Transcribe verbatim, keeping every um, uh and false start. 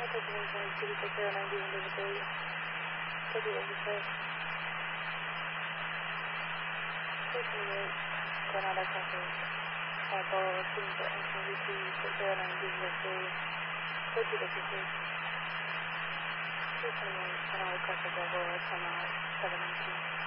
Technical Secretary and the day, thirty officers, thirty-eight Canada Cafe, Sabo, Timber, and Community Secretary and the day, thirty officers, thirty-eight Canada Cafe, Sabo, seventeen.